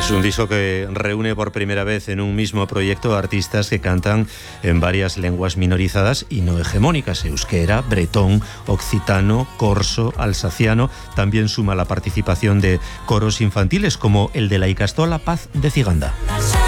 Es un disco que reúne por primera vez en un mismo proyecto a artistas que cantan en varias lenguas minorizadas y no hegemónicas: euskera, bretón, occitano, corso, alsaciano. También suma la participación de coros infantiles como el de la Ikastola Paz de Ciganda.